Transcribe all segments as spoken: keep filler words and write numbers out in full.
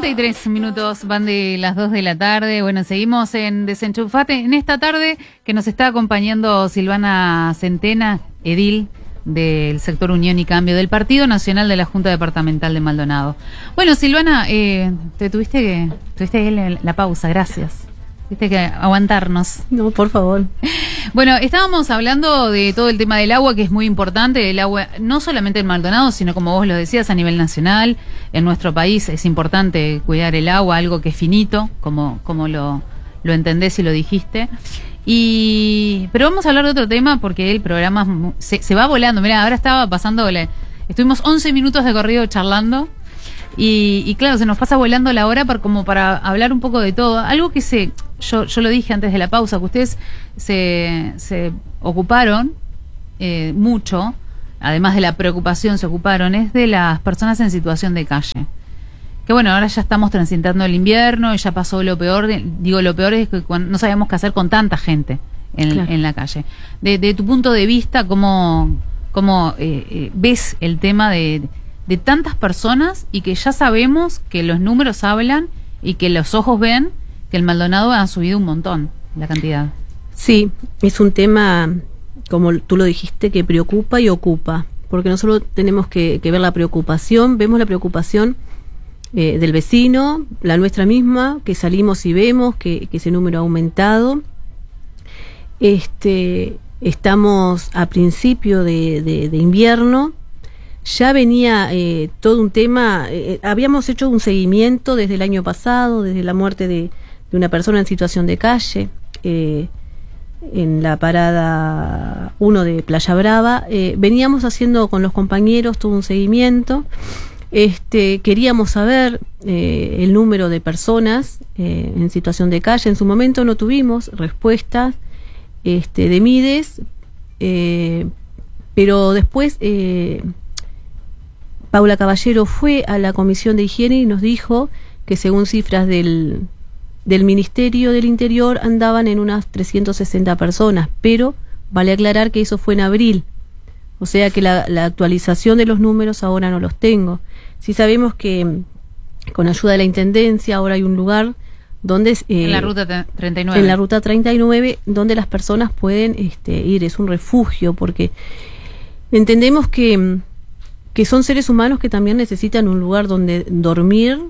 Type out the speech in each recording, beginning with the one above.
treinta y tres minutos van de las dos de la tarde. Bueno, seguimos en Desenchufate en esta tarde que nos está acompañando Silvana Centena, edil del sector Unión y Cambio del Partido Nacional de la Junta Departamental de Maldonado. Bueno, Silvana, eh, te tuviste que tuviste que la, la pausa, gracias. Tuviste que aguantarnos. No, por favor. Bueno, estábamos hablando de todo el tema del agua, que es muy importante. El agua, no solamente en Maldonado, sino como vos lo decías, a nivel nacional. En nuestro país es importante cuidar el agua, algo que es finito, como, como lo, lo entendés y lo dijiste. Y pero vamos a hablar de otro tema, porque el programa se, se va volando. Mira, ahora estaba pasándole, estuvimos once minutos de corrido charlando. Y, y claro, se nos pasa volando la hora para, como para hablar un poco de todo. Algo que se, yo, yo lo dije antes de la pausa, que ustedes se, se ocuparon eh, mucho, además de la preocupación, se ocuparon, es de las personas en situación de calle. Que bueno, ahora ya estamos transitando el invierno y ya pasó lo peor. De, digo, lo peor es que cuando, no sabíamos qué hacer con tanta gente en, claro. en la calle. De, de tu punto de vista, ¿cómo, cómo eh, eh, ves el tema de... de tantas personas y que ya sabemos que los números hablan y que los ojos ven que el Maldonado ha subido un montón la cantidad? Sí, es un tema, como tú lo dijiste, que preocupa y ocupa, porque nosotros tenemos que, que ver la preocupación, vemos la preocupación eh, del vecino, la nuestra misma, que salimos y vemos que, que ese número ha aumentado. Este, estamos a principio de, de, de invierno. Ya venía eh, todo un tema, eh, habíamos hecho un seguimiento desde el año pasado, desde la muerte de, de una persona en situación de calle, eh, en la parada uno de Playa Brava. Eh, veníamos haciendo con los compañeros todo un seguimiento. Este, queríamos saber eh, el número de personas eh, en situación de calle. En su momento no tuvimos respuestas este, de Mides, eh, pero después... Eh, Paula Caballero fue a la Comisión de Higiene y nos dijo que según cifras del, del Ministerio del Interior andaban en unas trescientas sesenta personas, pero vale aclarar que eso fue en abril, o sea que la, la actualización de los números ahora no los tengo. Sí sabemos que con ayuda de la Intendencia ahora hay un lugar donde... Eh, en la Ruta treinta y nueve. En la Ruta treinta y nueve, donde las personas pueden este, ir, es un refugio, porque entendemos que... que son seres humanos que también necesitan un lugar donde dormir,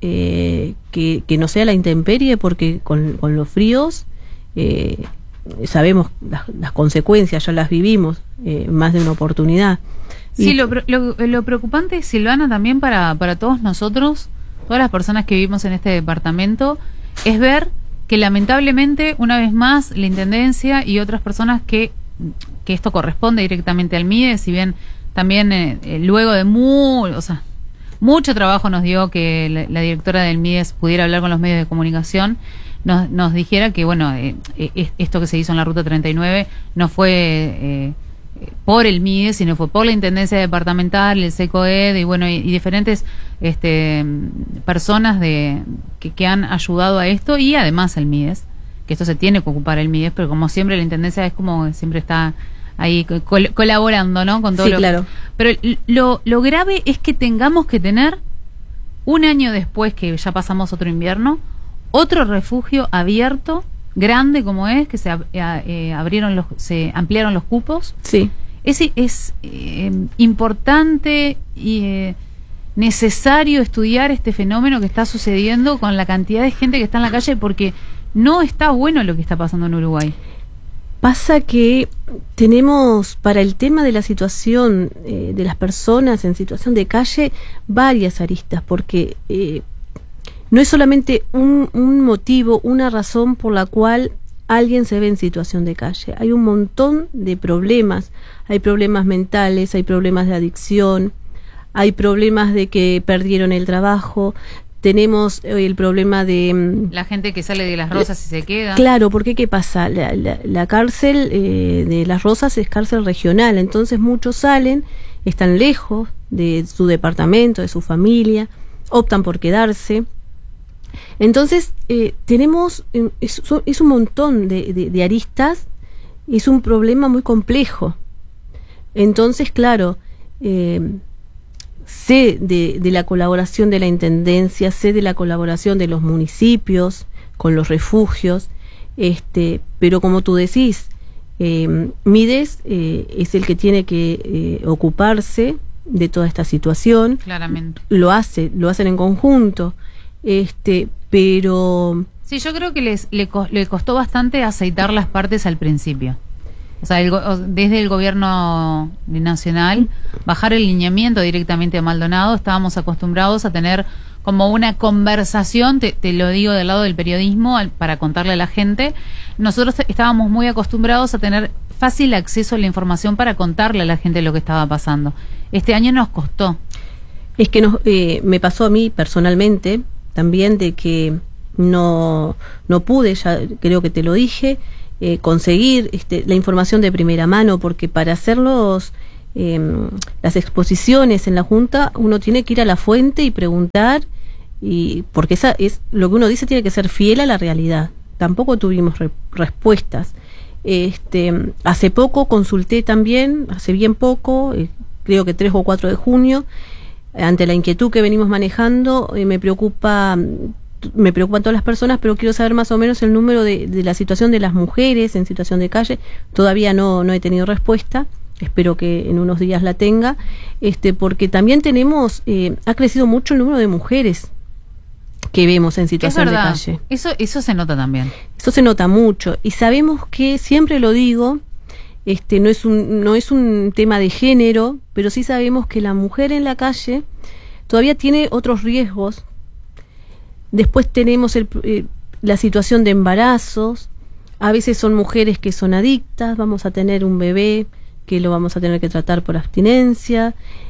eh, que, que no sea la intemperie, porque con, con los fríos eh, sabemos las, las consecuencias, ya las vivimos eh, más de una oportunidad. Sí, y, lo, lo, lo preocupante, Silvana, también para, para todos nosotros, todas las personas que vivimos en este departamento, es ver que lamentablemente, una vez más, la Intendencia y otras personas que, que esto corresponde directamente al MIDES, si bien... También eh, eh, luego de muy, o sea, mucho trabajo nos dio que la, la directora del MIDES pudiera hablar con los medios de comunicación, nos, nos dijera que, bueno, eh, eh, esto que se hizo en la Ruta treinta y nueve no fue eh, por el MIDES, sino fue por la Intendencia Departamental, el SECOED y, bueno, y, y diferentes este, personas de que, que han ayudado a esto, y además el MIDES, que esto se tiene que ocupar el MIDES, pero como siempre la Intendencia es como siempre está... ahí col- colaborando, ¿no? Con todo sí, lo, claro. Pero lo, lo grave es que tengamos que tener, un año después que ya pasamos otro invierno, otro refugio abierto, grande como es, que se eh, abrieron los, se ampliaron los cupos. Sí. Es, es eh, importante y eh, necesario estudiar este fenómeno que está sucediendo con la cantidad de gente que está en la calle, porque no está bueno lo que está pasando en Uruguay. Pasa que tenemos, para el tema de la situación eh, de las personas en situación de calle, varias aristas, porque eh, no es solamente un, un motivo, una razón por la cual alguien se ve en situación de calle. Hay un montón de problemas, hay problemas mentales, hay problemas de adicción, hay problemas de que perdieron el trabajo. Tenemos el problema de... La gente que sale de Las Rosas y se queda. Claro, porque ¿qué pasa? La, la, la cárcel eh, de Las Rosas es cárcel regional, entonces muchos salen, están lejos de su departamento, de su familia, optan por quedarse. Entonces, eh, tenemos... Es, es un montón de, de, de aristas, es un problema muy complejo. Entonces, claro... Eh, sé de, de la colaboración de la Intendencia, sé de la colaboración de los municipios con los refugios, este, pero como tú decís, eh, Mides eh, es el que tiene que eh, ocuparse de toda esta situación. Claramente. Lo hace, lo hacen en conjunto, este, pero... Sí, yo creo que les le, le costó bastante aceitar las partes al principio. O sea, el, desde el gobierno nacional, bajar el lineamiento directamente a Maldonado. Estábamos acostumbrados a tener como una conversación, te, te lo digo del lado del periodismo, al, para contarle a la gente. Nosotros estábamos muy acostumbrados a tener fácil acceso a la información para contarle a la gente lo que estaba pasando. Este año nos costó. Es que nos, eh, me pasó a mí personalmente también de que no, no pude, ya creo que te lo dije, eh, conseguir este, la información de primera mano, porque para hacer los, eh, las exposiciones en la Junta uno tiene que ir a la fuente y preguntar, y porque esa es lo que uno dice, tiene que ser fiel a la realidad. Tampoco tuvimos re, respuestas. Este, hace poco consulté también, hace bien poco, eh, creo que tres o cuatro de junio, ante la inquietud que venimos manejando, eh, me preocupa... me preocupan todas las personas, pero quiero saber más o menos el número de, de la situación de las mujeres en situación de calle. Todavía no, no he tenido respuesta, espero que en unos días la tenga, este, porque también tenemos, eh, ha crecido mucho el número de mujeres que vemos en situación de calle. Eso, eso se nota también. Eso se nota mucho, y sabemos que, siempre lo digo, este, no es un, no es un tema de género, pero sí sabemos que la mujer en la calle todavía tiene otros riesgos. Después tenemos el, eh, la situación de embarazos. A veces son mujeres que son adictas. Vamos a tener un bebé que lo vamos a tener que tratar por abstinencia.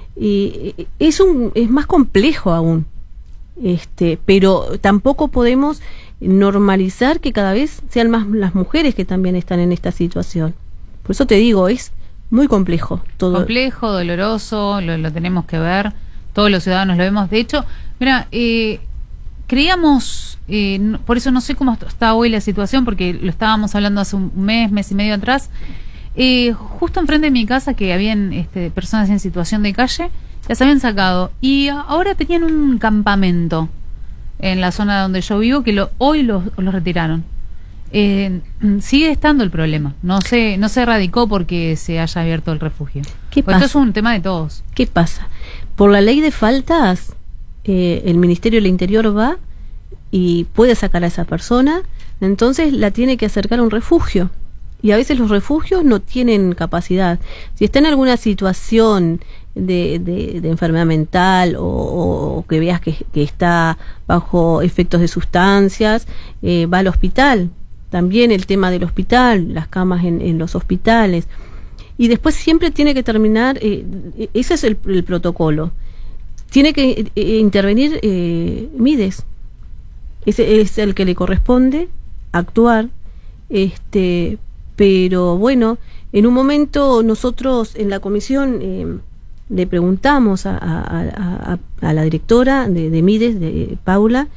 Y eh, es un es más complejo aún. Este, pero tampoco podemos normalizar que cada vez sean más las mujeres que también están en esta situación. Por eso te digo, es muy complejo todo. Complejo, doloroso, lo, lo tenemos que ver. Todos los ciudadanos lo vemos. De hecho, mira, eh, creíamos, eh, no, por eso no sé cómo está hoy la situación, porque lo estábamos hablando hace un mes, mes y medio atrás, eh, justo enfrente de mi casa, que habían este, personas en situación de calle, las habían sacado, y ahora tenían un campamento en la zona donde yo vivo, que lo, hoy los lo retiraron. Eh, sigue estando el problema, no se, no se erradicó porque se haya abierto el refugio. ¿Qué pues pasa? Esto es un tema de todos. ¿Qué pasa? Por la ley de faltas, Eh, el Ministerio del Interior va y puede sacar a esa persona, entonces la tiene que acercar a un refugio, y a veces los refugios no tienen capacidad. Si está en alguna situación de, de, de enfermedad mental, o, o que veas que, que está bajo efectos de sustancias, eh, va al hospital. También el tema del hospital, las camas en, en los hospitales, y después siempre tiene que terminar, eh, ese es el, el protocolo. Tiene que eh, intervenir eh, Mides. Ese es el que le corresponde actuar. Este, pero bueno, en un momento nosotros en la comisión eh, le preguntamos a, a, a, a la directora de, de Mides, de Paula,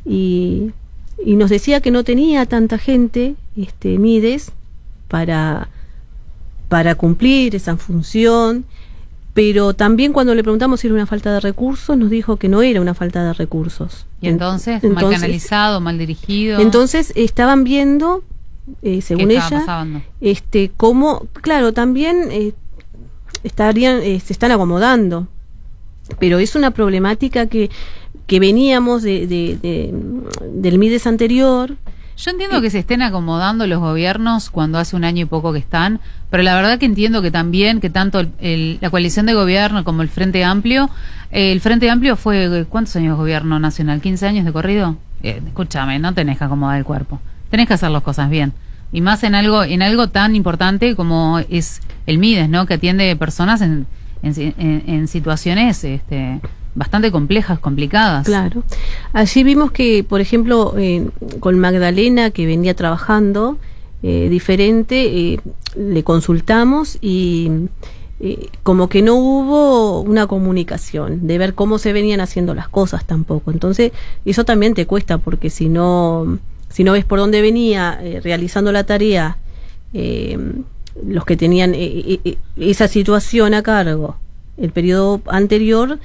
y, y nos decía que no tenía tanta gente, este, Mides, para, para cumplir esa función. Pero también cuando le preguntamos si era una falta de recursos, nos dijo que no era una falta de recursos. ¿Y entonces, entonces mal canalizado, mal dirigido? Entonces estaban viendo, eh, según ella, pasando? este, cómo, claro, también eh, estarían, eh, se están acomodando, pero es una problemática que, que veníamos de, de, de, del Mides anterior. Yo entiendo que se estén acomodando los gobiernos cuando hace un año y poco que están, pero la verdad que entiendo que también, que tanto el, el, la coalición de gobierno como el Frente Amplio, eh, el Frente Amplio fue, ¿cuántos años de gobierno nacional? ¿quince años de corrido? Eh, escúchame, no tenés que acomodar el cuerpo, tenés que hacer las cosas bien. Y más en algo en algo tan importante como es el Mides, ¿no? Que atiende personas en, en, en, en situaciones este, bastante complejas, complicadas. Claro. Allí vimos que, por ejemplo, eh, con Magdalena, que venía trabajando eh, diferente, eh, le consultamos y eh, como que no hubo una comunicación de ver cómo se venían haciendo las cosas tampoco. Entonces, eso también te cuesta, porque si no, si no ves por dónde venía eh, realizando la tarea eh, los que tenían eh, eh, esa situación a cargo el periodo anterior,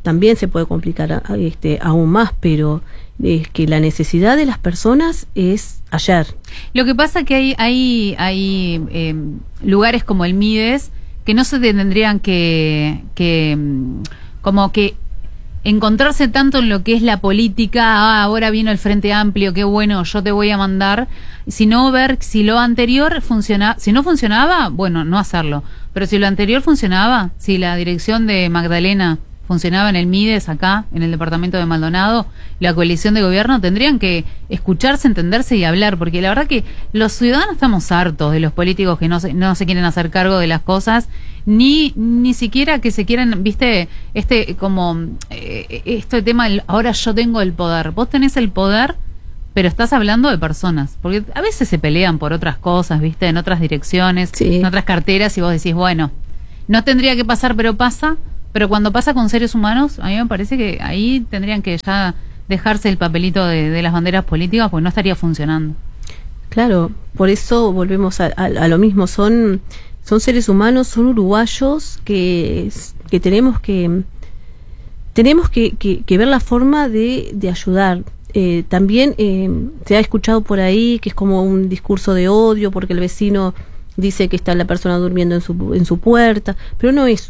también se puede complicar este, aún más, pero es que la necesidad de las personas es ayer. Lo que pasa que hay, hay, hay eh, lugares como el Mides que no se tendrían que, que como que encontrarse tanto en lo que es la política, ah, ahora vino el Frente Amplio, qué bueno, yo te voy a mandar, sino ver si lo anterior funcionaba, si no funcionaba, bueno, no hacerlo, pero si lo anterior funcionaba, si la dirección de Magdalena funcionaba en el Mides acá, en el departamento de Maldonado, la coalición de gobierno, tendrían que escucharse, entenderse y hablar, porque la verdad que los ciudadanos estamos hartos de los políticos que no se, no se quieren hacer cargo de las cosas, ni ni siquiera que se quieran, viste, este como eh, este tema, el, ahora yo tengo el poder. Vos tenés el poder, pero estás hablando de personas, porque a veces se pelean por otras cosas, viste, en otras direcciones, sí, en otras carteras, y vos decís, bueno, no tendría que pasar, pero pasa. Pero cuando pasa con seres humanos, a mí me parece que ahí tendrían que ya dejarse el papelito de, de las banderas políticas, porque no estaría funcionando. Claro, por eso volvemos a, a, a lo mismo, son, son seres humanos, son uruguayos que, que tenemos que tenemos que, que, que ver la forma de, de ayudar. Eh, también eh, se ha escuchado por ahí que es como un discurso de odio porque el vecino dice que está la persona durmiendo en su, en su puerta, pero no es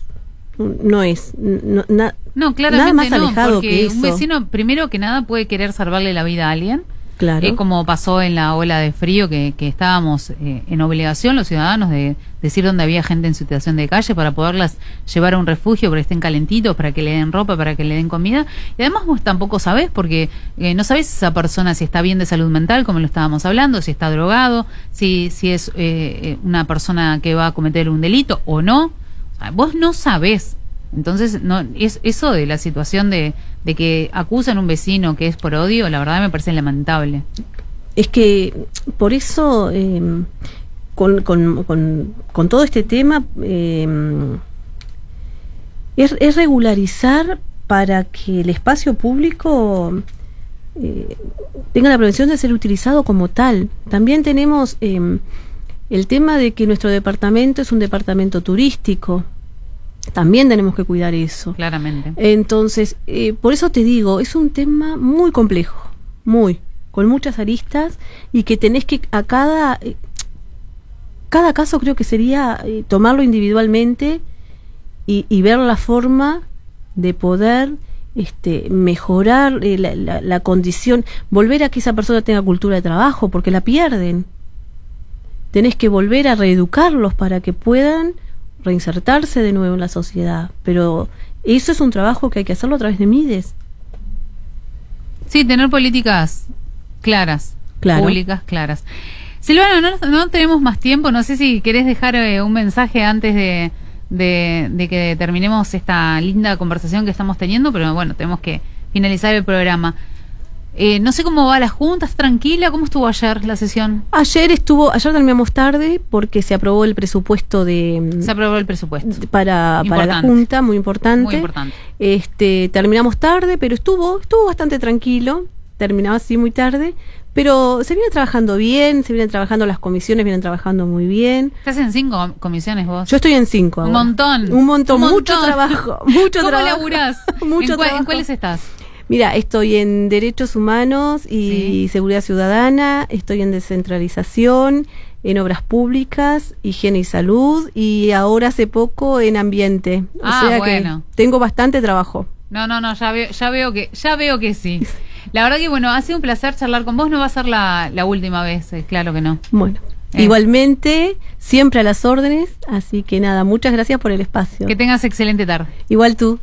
No es, no, na, no claramente nada más no, alejado porque que eso. Un vecino, primero que nada, puede querer salvarle la vida a alguien. Claro. Eh, como pasó en la ola de frío, que, que estábamos eh, en obligación los ciudadanos de decir dónde había gente en situación de calle para poderlas llevar a un refugio, para que estén calentitos, para que le den ropa, para que le den comida. Y además vos tampoco sabés, porque eh, no sabés esa persona si está bien de salud mental, como lo estábamos hablando, si está drogado, si, si es eh, una persona que va a cometer un delito o no. O sea, vos no sabés. Entonces, no es eso de la situación de, de que acusan a un vecino que es por odio, la verdad me parece lamentable. Es que por eso, eh, con, con, con, con todo este tema, eh, es, es regularizar para que el espacio público eh, tenga la prevención de ser utilizado como tal. También tenemos eh, el tema de que nuestro departamento es un departamento turístico. También tenemos que cuidar eso. Claramente. Entonces, eh, por eso te digo, es un tema muy complejo, muy, con muchas aristas, y que tenés que a cada, eh, cada caso creo que sería eh, tomarlo individualmente y, y ver la forma de poder este, mejorar eh, la, la, la condición, volver a que esa persona tenga cultura de trabajo, porque la pierden. Tenés que volver a reeducarlos para que puedan reinsertarse de nuevo en la sociedad, pero eso es un trabajo que hay que hacerlo a través de Mides. Sí, tener políticas claras, claro. públicas claras. Silvana, no, no tenemos más tiempo, no sé si querés dejar eh, un mensaje antes de, de, de que terminemos esta linda conversación que estamos teniendo, pero bueno, tenemos que finalizar el programa. Eh, no sé cómo va la Junta, ¿estás tranquila? ¿Cómo estuvo ayer la sesión? Ayer estuvo, ayer terminamos tarde porque se aprobó el presupuesto de... Se aprobó el presupuesto. Para, para la Junta, muy importante. Muy importante. Este, terminamos tarde, pero estuvo, estuvo bastante tranquilo, terminaba así muy tarde, pero se viene trabajando bien, se vienen trabajando las comisiones, vienen trabajando muy bien. ¿Estás en cinco comisiones vos? Yo estoy en cinco ahora. Un montón. Un montón, Un mucho montón. trabajo, mucho ¿Cómo trabajo. laburás? mucho ¿En, cua- trabajo. ¿En cuáles estás? Mira, estoy en Derechos Humanos y Sí. Seguridad Ciudadana, estoy en Descentralización, en Obras Públicas, Higiene y Salud, y ahora hace poco en Ambiente. O Ah, sea bueno. que tengo bastante trabajo. No, no, no, ya veo, ya veo que, ya veo que sí. La verdad que bueno, ha sido un placer charlar con vos, no va a ser la, la última vez, eh, claro que no. Bueno, Eh. igualmente, siempre a las órdenes, así que nada, muchas gracias por el espacio. Que tengas excelente tarde. Igual tú.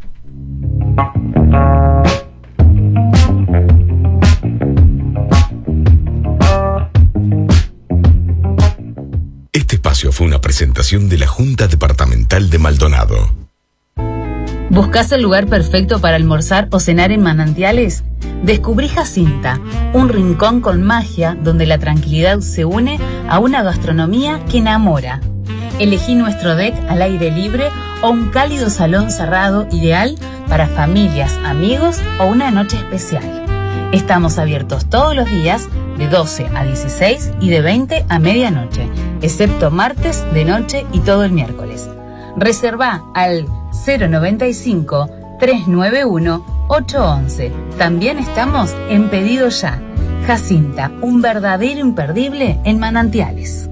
Este espacio fue una presentación de la Junta Departamental de Maldonado. ¿Buscás el lugar perfecto para almorzar o cenar en Manantiales? Descubrí Jacinta, un rincón con magia donde la tranquilidad se une a una gastronomía que enamora. Elegí nuestro deck al aire libre o un cálido salón cerrado ideal para familias, amigos o una noche especial. Estamos abiertos todos los días de doce a dieciséis y de veinte a medianoche, excepto martes de noche y todo el miércoles. Reserva al cero noventa y cinco, tres nueve uno, ocho once. También estamos en Pedido Ya. Jacinta, un verdadero imperdible en Manantiales.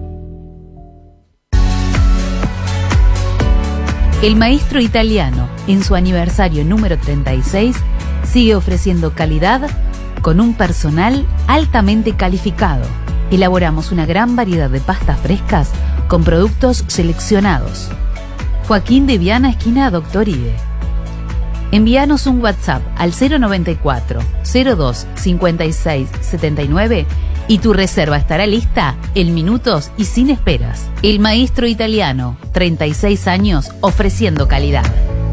El Maestro Italiano, en su aniversario número treinta y seis, sigue ofreciendo calidad con un personal altamente calificado. Elaboramos una gran variedad de pastas frescas con productos seleccionados. Joaquín de Viana, esquina Doctor Ide. Envíanos un WhatsApp al cero noventa y cuatro, cero dos, cincuenta y seis, setenta y nueve y tu reserva estará lista en minutos y sin esperas. El Maestro Italiano, treinta y seis años ofreciendo calidad.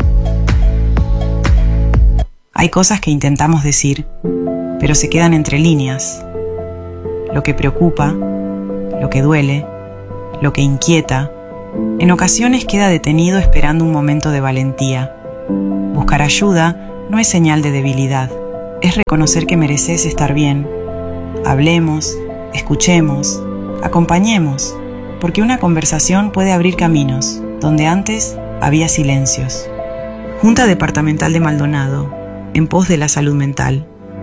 Hay cosas que intentamos decir, pero se quedan entre líneas. Lo que preocupa, lo que duele, lo que inquieta, en ocasiones queda detenido esperando un momento de valentía. Buscar ayuda no es señal de debilidad, es reconocer que mereces estar bien. Hablemos, escuchemos, acompañemos, porque una conversación puede abrir caminos donde antes había silencios. Junta Departamental de Maldonado, en pos de la salud mental.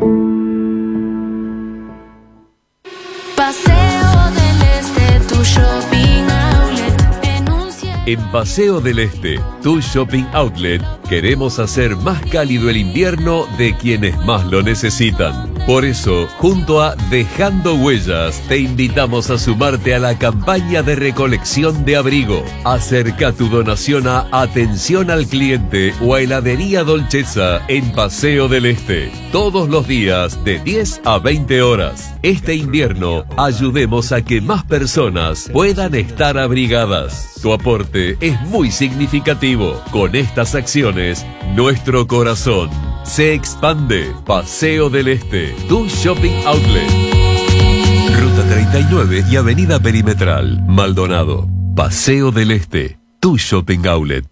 Paseo del Este, tu shopping outlet. Enuncia... En Paseo del Este, tu shopping outlet, queremos hacer más cálido el invierno de quienes más lo necesitan. Por eso, junto a Dejando Huellas, te invitamos a sumarte a la campaña de recolección de abrigo. Acerca tu donación a Atención al Cliente o a Heladería Dolcezza en Paseo del Este. Todos los días de diez a veinte horas. Este invierno, ayudemos a que más personas puedan estar abrigadas. Tu aporte es muy significativo. Con estas acciones, nuestro corazón se expande. Paseo del Este, tu shopping outlet. Ruta treinta y nueve y Avenida Perimetral, Maldonado. Paseo del Este, tu shopping outlet.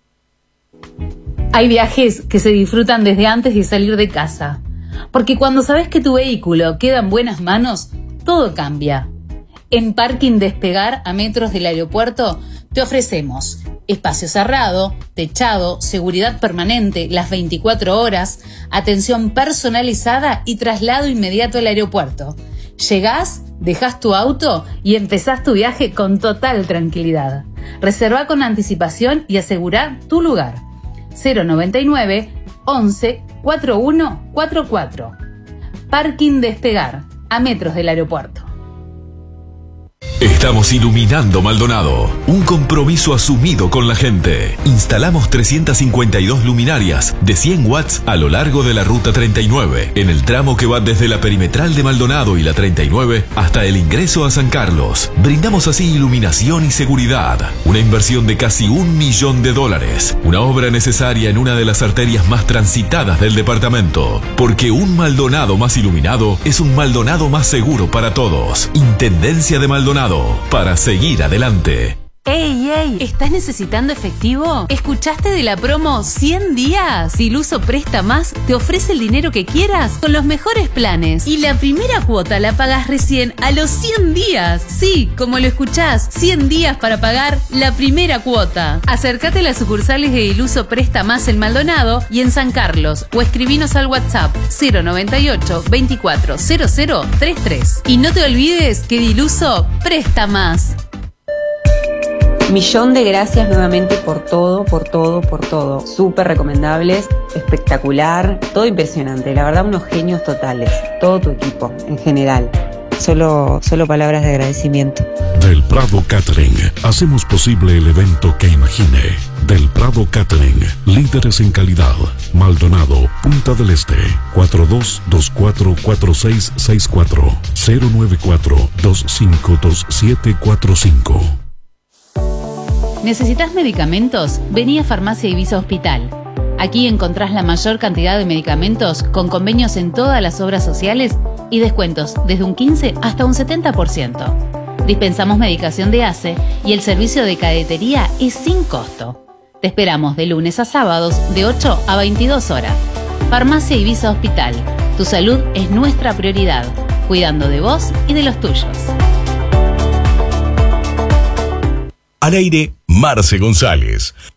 Hay viajes que se disfrutan desde antes de salir de casa, porque cuando sabes que tu vehículo queda en buenas manos, todo cambia. En Parking Despegar, a metros del aeropuerto, te ofrecemos espacio cerrado, techado, seguridad permanente las veinticuatro horas, atención personalizada y traslado inmediato al aeropuerto. Llegás, dejás tu auto y empezás tu viaje con total tranquilidad. Reserva con anticipación y asegura tu lugar. cero noventa y nueve, once, cuarenta y uno cuarenta y cuatro. Parking Despegar, a metros del aeropuerto. Estamos iluminando Maldonado, un compromiso asumido con la gente. Instalamos trescientas cincuenta y dos luminarias de cien watts a lo largo de la Ruta treinta y nueve, en el tramo que va desde la Perimetral de Maldonado y la treinta y nueve hasta el ingreso a San Carlos. Brindamos así iluminación y seguridad. Una inversión de casi un millón de dólares. Una obra necesaria en una de las arterias más transitadas del departamento. Porque un Maldonado más iluminado es un Maldonado más seguro para todos. Intendencia de Maldonado. Para seguir adelante. ¡Ey, ey! ¿Estás necesitando efectivo? ¿Escuchaste de la promo cien días? Diluso Presta Más te ofrece el dinero que quieras con los mejores planes. Y la primera cuota la pagas recién a los cien días. Sí, como lo escuchás, cien días para pagar la primera cuota. Acércate a las sucursales de Diluso Presta Más en Maldonado y en San Carlos o escribinos al WhatsApp cero noventa y ocho, veinticuatro, cero cero treinta y tres. Y no te olvides que Diluso Presta Más. Millón de gracias nuevamente por todo, por todo, por todo. Súper recomendables, espectacular, todo impresionante. La verdad, unos genios totales. Todo tu equipo, en general. Solo, solo palabras de agradecimiento. Del Prado Catering, hacemos posible el evento que imagine. Del Prado Catering, líderes en calidad. Maldonado, Punta del Este, cuatro dos dos cuatro cuatro seis seis cuatro, cero nueve cuatro dos cinco dos siete cuatro cinco. ¿Necesitas medicamentos? Vení a Farmacia Ibiza Hospital. Aquí encontrás la mayor cantidad de medicamentos con convenios en todas las obras sociales y descuentos desde un quince hasta un setenta por ciento. Dispensamos medicación de A C E y el servicio de cadetería es sin costo. Te esperamos de lunes a sábados de ocho a veintidós horas. Farmacia Ibiza Hospital. Tu salud es nuestra prioridad, cuidando de vos y de los tuyos. Al aire, Marce González,